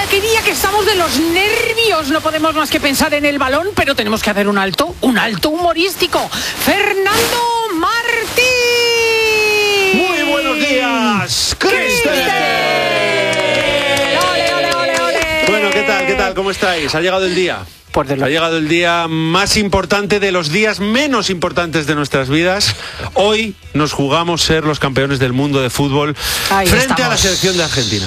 qué día que estamos de los nervios. No podemos más que pensar en el balón, pero tenemos que hacer un alto humorístico. Fernando Martín. Muy buenos días, Cristel. Ole, ole, ole, ole. Bueno, ¿qué tal? ¿Cómo estáis? ¿Ha llegado el día? Ha llegado el día más importante de los días menos importantes de nuestras vidas. Hoy nos jugamos ser los campeones del mundo de fútbol frente a la selección de Argentina.